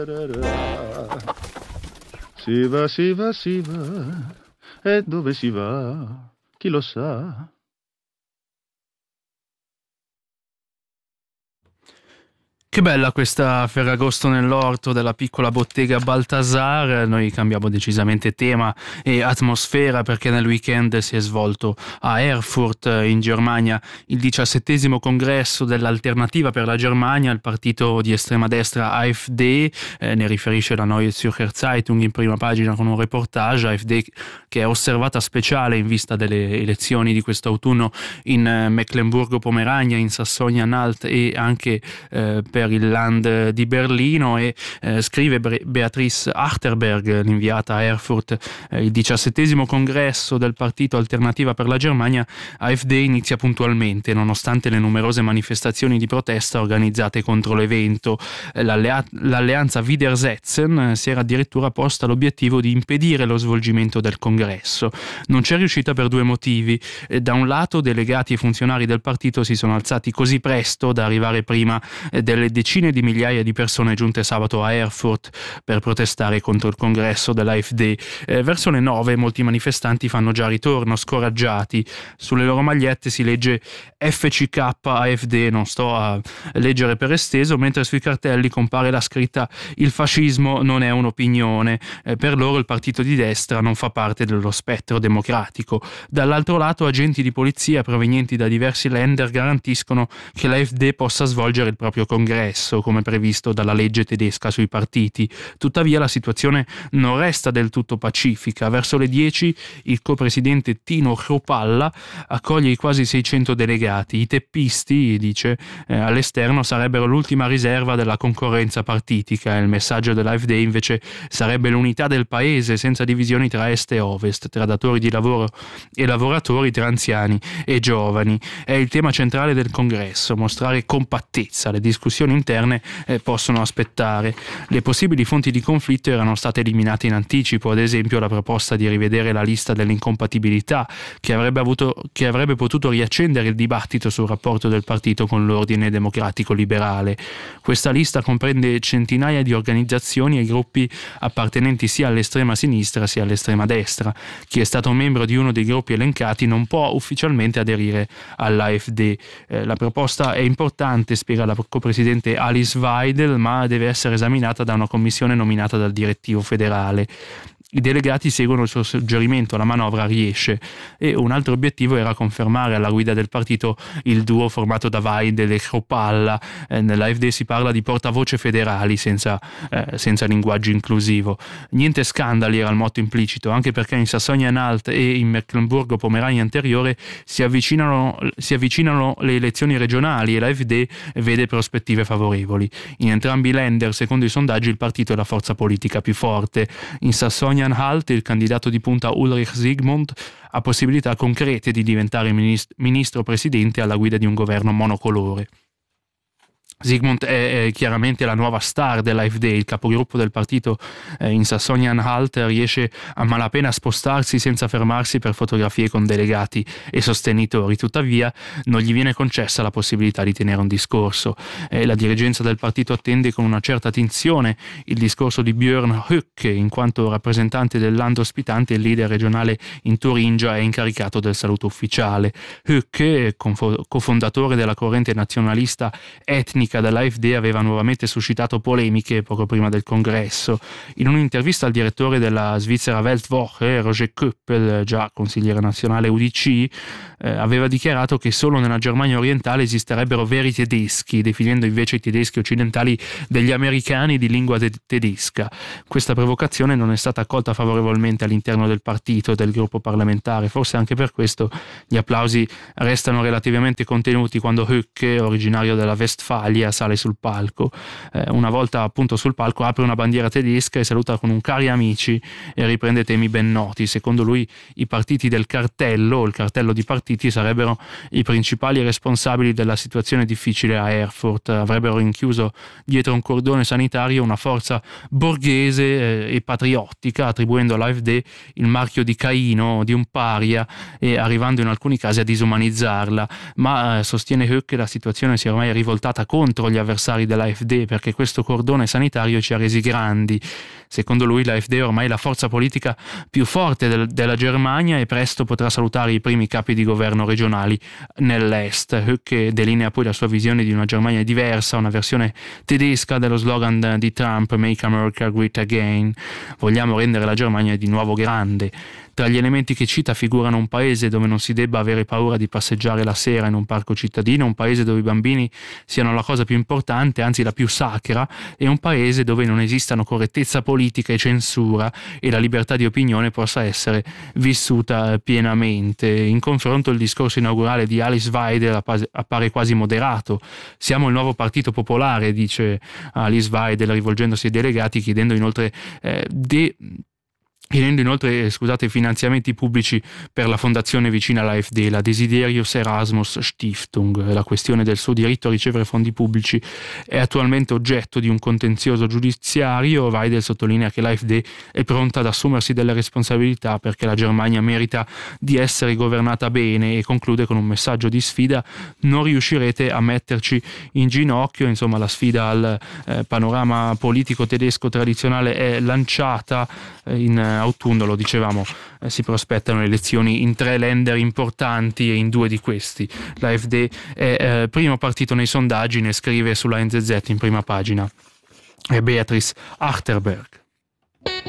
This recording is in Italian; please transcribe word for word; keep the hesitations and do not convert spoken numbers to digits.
Si va, si va, si va, e dove si va? Chi lo sa? Che bella questa Ferragosto nell'orto della piccola bottega Baltasar. Noi cambiamo decisamente tema e atmosfera perché nel weekend si è svolto a Erfurt in Germania il diciassettesimo congresso dell'Alternativa per la Germania, il partito di estrema destra A F D. Eh, ne riferisce la Neue Zürcher Zeitung in prima pagina con un reportage. A F D che è osservata speciale in vista delle elezioni di quest'autunno in Mecklenburgo-Pomerania, in Sassonia-Anhalt e anche eh, per il Land di Berlino. E eh, scrive Beatrice Achterberg, l'inviata a Erfurt, eh, il diciassettesimo congresso del partito Alternativa per la Germania A F D inizia puntualmente nonostante le numerose manifestazioni di protesta organizzate contro l'evento. Eh, l'allea- l'alleanza Widersetzen si era addirittura posta l'obiettivo di impedire lo svolgimento del congresso. Non c'è riuscita per due motivi. Eh, da un lato delegati e funzionari del partito si sono alzati così presto da arrivare prima eh, delle decine di migliaia di persone giunte sabato a Erfurt per protestare contro il congresso dell'A F D. Eh, verso le nove molti manifestanti fanno già ritorno, scoraggiati. Sulle loro magliette si legge F C K A F D, non sto a leggere per esteso, mentre sui cartelli compare la scritta "Il fascismo non è un'opinione". Eh, per loro il partito di destra non fa parte dello spettro democratico. Dall'altro lato agenti di polizia provenienti da diversi länder garantiscono che l'A F D possa svolgere il proprio congresso come previsto dalla legge tedesca sui partiti. Tuttavia la situazione non resta del tutto pacifica. Verso le dieci il copresidente Tino Chrupalla accoglie i quasi seicento delegati. I teppisti, dice, eh, all'esterno sarebbero l'ultima riserva della concorrenza partitica. Il messaggio dell'A F D invece sarebbe l'unità del paese senza divisioni tra est e ovest, tra datori di lavoro e lavoratori, tra anziani e giovani. È il tema centrale del congresso, mostrare compattezza. Le discussioni interne eh, possono aspettare. Le possibili fonti di conflitto erano state eliminate in anticipo, ad esempio la proposta di rivedere la lista delle incompatibilità che avrebbe, avuto, che avrebbe potuto riaccendere il dibattito sul rapporto del partito con l'ordine democratico liberale. Questa lista comprende centinaia di organizzazioni e gruppi appartenenti sia all'estrema sinistra sia all'estrema destra. Chi è stato membro di uno dei gruppi elencati non può ufficialmente aderire all'A F D. Eh, la proposta è importante, spiega la copresidente Alice Weidel, ma deve essere esaminata da una commissione nominata dal direttivo federale. I delegati seguono il suo suggerimento, la manovra riesce, e un altro obiettivo era confermare alla guida del partito il duo formato da Weidel e Chrupalla. Eh, nell'A F D si parla di portavoce federali senza, eh, senza linguaggio inclusivo. Niente scandali era il motto implicito, anche perché in Sassonia-Anhalt e in Mecklenburgo-Pomerania anteriore si avvicinano, si avvicinano le elezioni regionali e l'A F D vede prospettive favorevoli. In entrambi i Länder, secondo i sondaggi, il partito è la forza politica più forte. In Sassonia Halt, il candidato di punta Ulrich Zygmunt ha possibilità concrete di diventare minist- ministro presidente alla guida di un governo monocolore. Zygmunt è, è chiaramente la nuova star dell'A F D. Il capogruppo del partito eh, in Sassonia-Anhalt riesce a malapena a spostarsi senza fermarsi per fotografie con delegati e sostenitori. Tuttavia non gli viene concessa la possibilità di tenere un discorso. Eh, la dirigenza del partito attende con una certa attenzione il discorso di Björn Höcke, in quanto rappresentante del land ospitante. Il leader regionale in Turingia è incaricato del saluto ufficiale. Höcke, cofondatore della corrente nazionalista etnica della A F D, aveva nuovamente suscitato polemiche poco prima del congresso. In un'intervista al direttore della Svizzera Weltwoche, Roger Köppel, già consigliere nazionale U D C, eh, aveva dichiarato che solo nella Germania orientale esisterebbero veri tedeschi, definendo invece i tedeschi occidentali degli americani di lingua te- tedesca. Questa provocazione non è stata accolta favorevolmente all'interno del partito e del gruppo parlamentare. Forse anche per questo gli applausi restano relativamente contenuti quando Höcke, originario della Westfalia, sale sul palco. Eh, una volta appunto sul palco apre una bandiera tedesca e saluta con un cari amici e riprende temi ben noti. Secondo lui i partiti del cartello o il cartello di partiti sarebbero i principali responsabili della situazione difficile a Erfurt. Avrebbero rinchiuso dietro un cordone sanitario una forza borghese eh, e patriottica, attribuendo all'A F D il marchio di Caino, di un paria, e arrivando in alcuni casi a disumanizzarla. Ma eh, sostiene Höcke, la situazione si è ormai rivoltata contro contro gli avversari dell'AfD, perché questo cordone sanitario ci ha resi grandi. Secondo lui l'AfD è ormai la forza politica più forte del, della Germania e presto potrà salutare i primi capi di governo regionali nell'est. Höcke delinea poi la sua visione di una Germania diversa, una versione tedesca dello slogan di Trump, Make America Great Again. Vogliamo rendere la Germania di nuovo grande. Tra gli elementi che cita figurano un paese dove non si debba avere paura di passeggiare la sera in un parco cittadino, un paese dove i bambini siano la cosa più importante, anzi la più sacra, e un paese dove non esistano correttezza politica e censura e la libertà di opinione possa essere vissuta pienamente. In confronto il discorso inaugurale di Alice Weidel appare quasi moderato. Siamo il nuovo partito popolare, dice Alice Weidel rivolgendosi ai delegati, chiedendo inoltre eh, de chiedendo inoltre scusate, finanziamenti pubblici per la fondazione vicina all'AfD, la Desiderius Erasmus Stiftung. La questione del suo diritto a ricevere fondi pubblici è attualmente oggetto di un contenzioso giudiziario. Weidel sottolinea che l'AfD è pronta ad assumersi delle responsabilità perché la Germania merita di essere governata bene, e conclude con un messaggio di sfida: non riuscirete a metterci in ginocchio. Insomma, la sfida al eh, panorama politico tedesco tradizionale è lanciata. In autunno, lo dicevamo, eh, si prospettano elezioni in tre länder importanti e in due di questi l'AfD è eh, primo partito nei sondaggi, ne scrive sulla N Z Z in prima pagina è Beatrice Achterberg.